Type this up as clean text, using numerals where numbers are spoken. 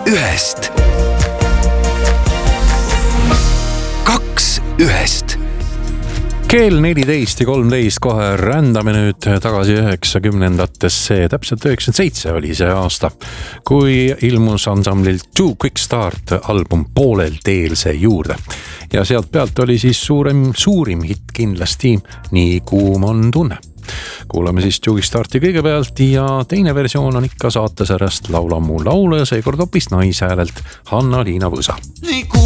ühest. Kaks ühest. Kell 14:13 kohe rändame nüüd tagasi 90-ndatesse. Täpselt 97 oli see aasta, kui ilmus ansamblil Too Quick Start album Poolel teel see juurde. Ja sealt pealt oli siis suurim hitt kindlasti Nii kuum on tunne. Kuulame siis Too Quick Starti kõigepealt ja teine versioon on ikka saatesarjast Laula mu laulu ja seekord hoopis naishäälelt Hanna-Liina Võsa.